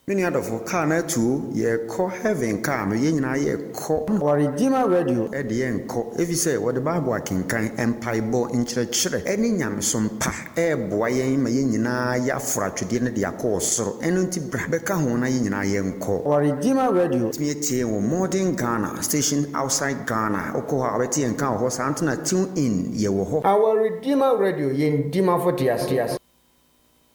Many other for car na too, ye call heaven car, no yen ye call or Redeemer Radio at the end call. If you say what the Bible can kind empire bo in church, any yam some pa, boy, mayina ya frat to the end of the course, so enunti Brebecca Hona yen call or Redeemer Radio. Me modern Ghana station outside Ghana, Okoha, Betty and Cow horse Antona tune in ye wo. Our Redeemer Radio yen Dima for Tias.